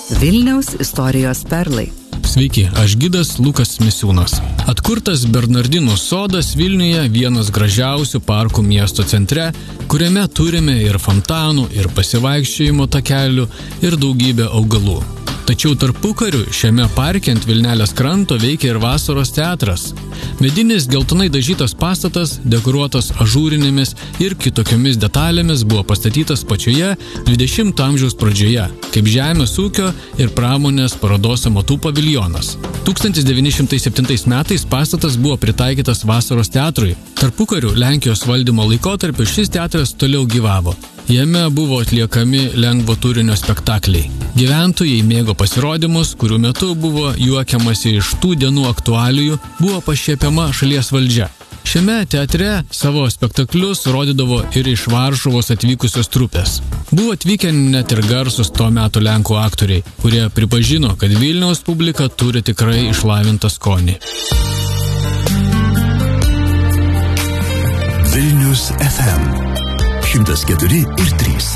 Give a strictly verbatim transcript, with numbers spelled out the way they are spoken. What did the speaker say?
Vilniaus istorijos perlai. Sveiki, aš gidas Lukas Misiūnas. Atkurtas Bernardinų sodas Vilniuje vienas gražiausių parkų miesto centre, kuriame turime ir fontanų, ir pasivaikščiojimo takelių, ir daugybę augalų. Tačiau tarpukariu šiame parke ant Vilnelės kranto veikia ir vasaros teatras. Medinis geltonai dažytas pastatas, dekoruotas ažūrinėmis ir kitokiomis detalėmis, buvo pastatytas pačioje dvidešimto amžiaus pradžioje, kaip žemės ūkio ir pramonės parodos amatų paviljonas. tūkstantis devyni šimtai septintais metais pastatas buvo pritaikytas vasaros teatrui. Tarpukariu Lenkijos valdymo laikotarpiu šis teatras toliau gyvavo. Jame buvo atliekami lengvo turinio spektakliai. Gyventojai mėgo pasirodymus, kurių metu buvo juokiamasi iš tų dienų aktualijų, buvo pašiepiama šalies valdžia. Šiame teatre savo spektaklius rodydavo ir iš Varšuvos atvykusios trupės. Buvo atvykę net ir garsus to meto Lenkų aktoriai, kurie pripažino, kad Vilniaus publika turi tikrai išlavintą skonį. Vilnius F M šimtas keturi ir trys.